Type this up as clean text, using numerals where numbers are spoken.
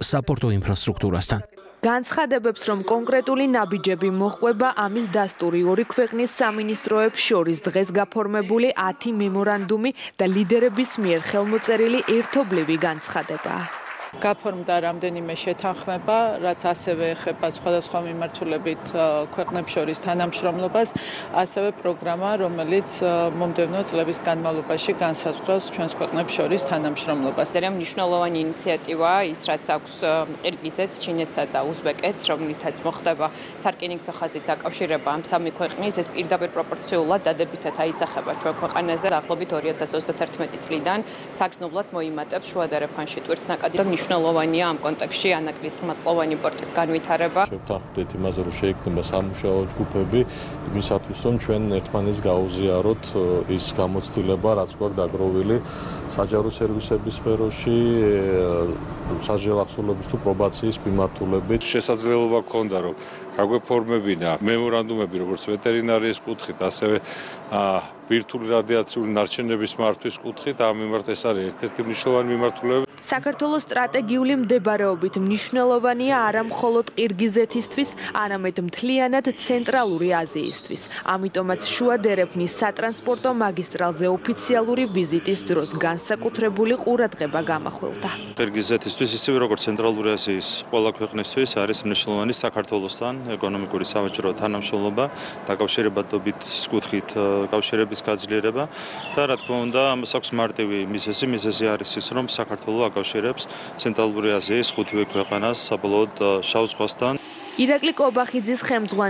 საპორტო ინფრასტრუქტურასთან. განცხადებებს, რომ კონკრეტული ნაბიჯები მოჰყვება ამის დასტური ორი ქვეყნის სამინისტროებს შორის დღეს გაფორმებული 10 მემორანდუმი და ლიდერების მიერ ხელმოწერილი ერთობლივი განცხადებაა. გაფორმდა რამდენიმე შეთანხმება, რაც ასევე ეხება სხვადასხვა მიმართულებით ქვეყნებს შორის თანამშრომლობას, ასევე პროგრამა, რომელიც მომდევნო წლების განმავლობაში განსაზღვრავს ჩვენს ქვეყნებს შორის თანამშრომლობას. ძალიან მნიშვნელოვანი ინიციატივაა ის, რაც აქვს ყირგიზეთს, ჩინეთსა და უზბეკეთს, რომლითაც მოხდება სარკინიგზო ხაზით დაკავშირება ამ სამი ქვეყნის, ეს პირდაპირ პროპორციულად დადებითად აისახება ჩვენ ქვეყანაზე. დაახლოებით 2031 წლიდან საგრძნობლად მოიმატებს შუა და ერეფანში ტვირთნაკადი და მნიშვნელოვანია ამ კონტექსტში ანაკრის ხმაწყლოვანი პორტის განვითარება. შევთანხმდით იმაზე, რომ შეიქმნება სამუშაო ჯგუფები, იმისათვის, რომ ჩვენ ერთმანეთს გაუზიაროთ ის გამოცდილება, რაც გვაქვს დაგროვილი საჯარო სერვისების სფეროში, საჯელახსოვრების თუ პრობაციის მიმართულებით. შესაძლებლობა ჰქონდა, რომ გაგვეფორმებინა მემორანდუმები, როგორც ვეტერინარიის კუთხით, ასევე ბირთვული რადიაციული ნარჩენების მართვის კუთხით, ამ მიმართ ეს არის ერთ-ერთი მნიშვნელოვანი მიმართულება. საქართველოს სტრატეგიული მდებარეობით მნიშვნელოვანია არა მხოლოდ ყირგიზეთისთვის, არამედ მთლიანად ცენტრალური აზიისთვის. ამიტომაც შუა დერეფნის სატრანსპორტო მაგისტრალზე ოფიციალური ვიზიტის დროს განსაკუთრებული ყურადღება გამახვილდა. ყირგიზეთისთვის ისევე როგორც ცენტრალური აზიის ყველა ქვეყნისთვის არის მნიშვნელოვანი საქართველოსთან ეკონომიკური სამეჯრო თანამშრომლობა, დაკავშირებადობით კუთხით კავშირების გაძლიერება და რა თქმა უნდა, ამას აქვს მარტივი მიზეზი. მიზეზი არის ის, რომ საქართველოს აკავშირებს ცენტრალური აზიის 5 ქვეყანას საბოლოოდ შავ ზღვასთან. ირაკლი კობახიძის ხელმძღვანელობით